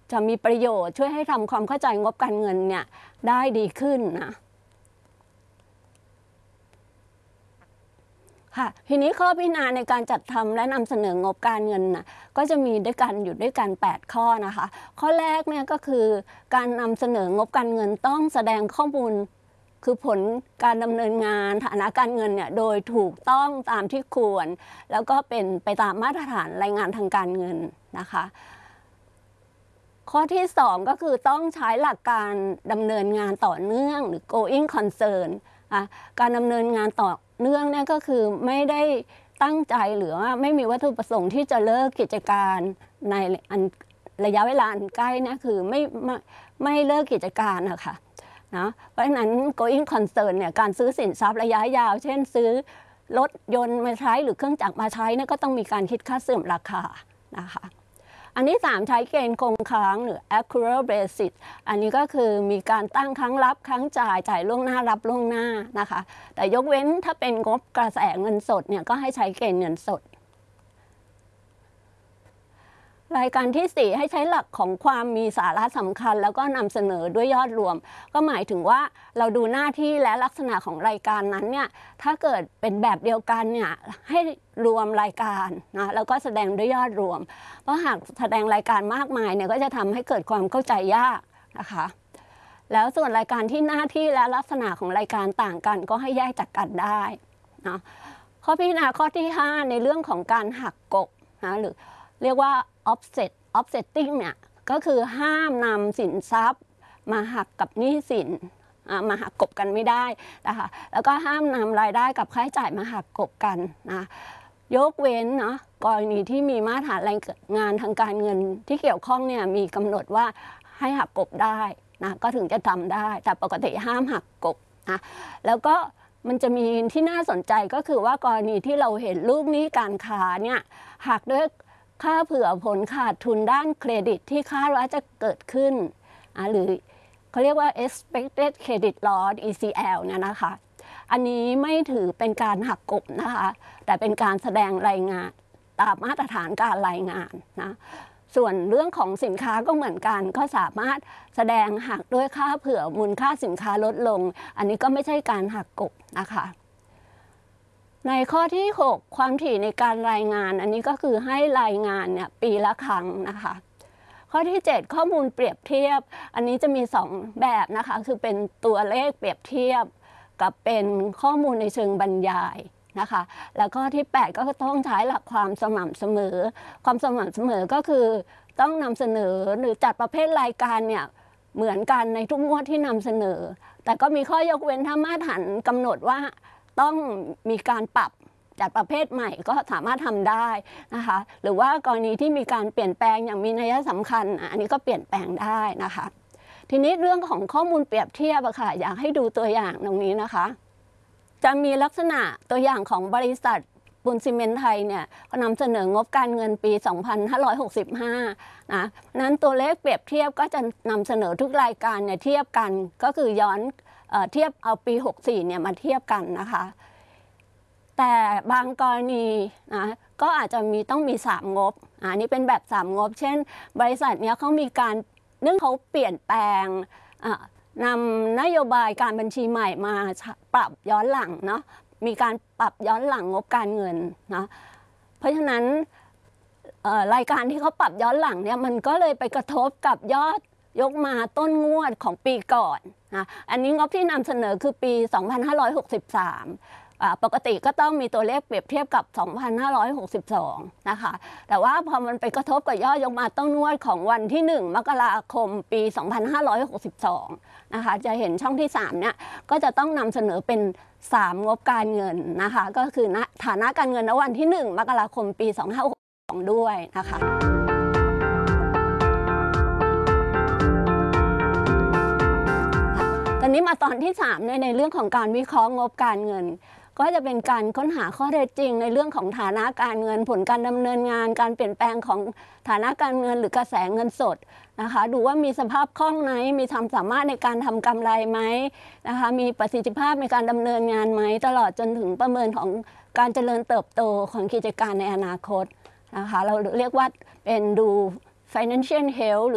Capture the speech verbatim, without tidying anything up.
จะมีประโยชน์ช่วยให้ทำความเข้าใจงบการเงินเนี่ยได้ดีขึ้นนะค่ะทีนี้ข้อพิจารณาในการจัดทำและนำเสนองบการเงินนะก็จะมีด้วยกันอยู่ด้วยกันแปดข้อนะคะข้อแรกเนี่ยก็คือการนำเสนองบการเงินต้องแสดงข้อมูลคือผลการดำเนินงานฐานะการเงินเนี่ยโดยถูกต้องตามที่ควรแล้วก็เป็นไปตามมาตรฐานรายงานทางการเงินนะคะข้อที่สองก็คือต้องใช้หลักการดำเนินงานต่อเนื่องหรือ going concern การดำเนินงานต่อเนื่องเนี่ยก็คือไม่ได้ตั้งใจหรือว่าไม่มีวัตถุประสงค์ที่จะเลิกกิจการในระยะเวลาอันใกล้นะคือไม่ไม่ไม่เลิกกิจการนะคะนะเพราะฉะนั้น going concern เนี่ยการซื้อสินทรัพย์ระยะยาวเช่นซื้อรถยนต์มาใช้หรือเครื่องจักรมาใช้เนี่ยก็ต้องมีการคิดค่าเสื่อมราคานะคะอันที่สามใช้เกณฑ์คงค้างหรือ accrual basis อันนี้ก็คือมีการตั้งครั้งรับครั้งจ่ายจ่ายล่วงหน้ารับล่วงหน้านะคะแต่ยกเว้นถ้าเป็นงบกระแสเงินสดเนี่ยก็ให้ใช้เกณฑ์เงินสดรายการที่สี่ให้ใช้หลักของความมีสาระสำคัญแล้วก็นำเสนอด้วยยอดรวมก็หมายถึงว่าเราดูหน้าที่และลักษณะของรายการนั้นเนี่ยถ้าเกิดเป็นแบบเดียวกันเนี่ยให้รวมรายการนะแล้วก็แสดงด้วยยอดรวมเพราะหากแสดงรายการมากมายเนี่ยก็จะทำให้เกิดความเข้าใจยากนะคะแล้วส่วนรายการที่หน้าที่และลักษณะของรายการต่างกันก็ให้แยกจากกันได้นะข้อพิจารณาข้อที่ห้าในเรื่องของการหักกบนะหรือเรียกว่า offset offsetting เนี่ยก็คือห้ามนำสินทรัพย์มาหักกับหนี้สินมาหักกบกันไม่ได้นะคะแล้วก็ห้ามนำรายได้กับค่าใช้จ่ายมาหักกบกันนะยกเว้นเนาะกรณีที่มีมาตรฐานรายงานทางการเงินที่เกี่ยวข้องเนี่ยมีกำหนดว่าให้หักกบได้นะก็ถึงจะทำได้แต่ปกติห้ามหักกบนะแล้วก็มันจะมีที่น่าสนใจก็คือว่ากรณีที่เราเห็นลูกหนี้การค้าเนี่ยหักด้วยค่าเผื่อผลขาดทุนด้านเครดิตที่คาดว่าจะเกิดขึ้นหรือเขาเรียกว่า expected credit loss อี ซี แอล เนี่ยนะคะอันนี้ไม่ถือเป็นการหักกบนะคะแต่เป็นการแสดงรายงานตามมาตรฐานการรายงานนะส่วนเรื่องของสินค้าก็เหมือนกันก็สามารถแสดงหักด้วยค่าเผื่อมูลค่าสินค้าลดลงอันนี้ก็ไม่ใช่การหักกบนะคะในข้อที่หกความถี่ในการรายงานอันนี้ก็คือให้รายงานเนี่ยปีละครั้งนะคะข้อที่เจ็ดข้อมูลเปรียบเทียบอันนี้จะมีสองแบบนะคะคือเป็นตัวเลขเปรียบเทียบกับเป็นข้อมูลในเชิงบรรยายนะคะแล้วก็ที่แปดก็ต้องใช้หลักความสม่ำเสมอความสม่ำเสมอก็คือต้องนำเสนอหรือจัดประเภทรายการเนี่ยเหมือนกันในทุกงวดที่นำเสนอแต่ก็มีข้อยกเว้นถ้ามาตรฐานกำหนดว่าต้องมีการปรับจัดประเภทใหม่ก็สามารถทำได้นะคะหรือว่ากรณีที่มีการเปลี่ยนแปลงอย่างมีนัยสำคัญอันนี้ก็เปลี่ยนแปลงได้นะคะทีนี้เรื่องของข้อมูลเปรียบเทียบอะค่ะอยากให้ดูตัวอย่างตรงนี้นะคะจะมีลักษณะตัวอย่างของบริษัทปูนซีเมนต์ไทยเนี่ยก็นำเสนองบการเงินปี สองพันห้าร้อยหกสิบห้า นะนั้นตัวเลขเปรียบเทียบก็จะนำเสนอทุกรายการเนี่ยเทียบกันก็คือย้อนเอ่อเทียบเอาปีหกสิบสี่เนี่ยมาเทียบกันนะคะแต่บางกรณีนะก็อาจจะมีต้องมีสามงบอันนี้เป็นแบบสามงบเช่นบริษัทเนี้ยเขามีการเนื่องเขาเปลี่ยนแปลงนำนโยบายการบัญชีใหม่มาปรับย้อนหลังเนาะมีการปรับย้อนหลังงบการเงินนะเพราะฉะนั้นรายการที่เขาปรับย้อนหลังเนี่ยมันก็เลยไปกระทบกับยอดยกมาต้นงวดของปีก่อนนะอันนี้งบที่นำเสนอคือปี สองพันห้าร้อยหกสิบสามปกติก็ต้องมีตัวเลขเปรียบเทียบกับ สองพันห้าร้อยหกสิบสอง นะคะแต่ว่าพอมันไปกระทบกับยอดยกมาต้นงวดของวันที่หนึ่งมกราคมปี สองพันห้าร้อยหกสิบสอง นะคะจะเห็นช่องที่สามเนี่ยก็จะต้องนำเสนอเป็นสามงบการเงินนะคะก็คือฐานะการเงินณวันที่หนึ่งมกราคมปี สองพันห้าร้อยหกสิบสอง ด้วยนะคะตอนนี้มาตอนที่สามในในเรื่องของการวิเคราะห์งบการเงินก็จะเป็นการค้นหาข้อเท็จจริงในเรื่องของฐานะการเงินผลการดำเนินงานการเปลี่ยนแปลงของฐานะการเงินหรือกระแสเงินสดนะคะดูว่ามีสภาพคล่องไหมมีความสามารถในการทำกำไรไหมนะคะมีประสิทธิภาพในการดำเนินงานไหมตลอดจนถึงประเมินของการเจริญเติบโตของกิจการในอนาคตนะคะเราเรียกว่าเป็นดู financial health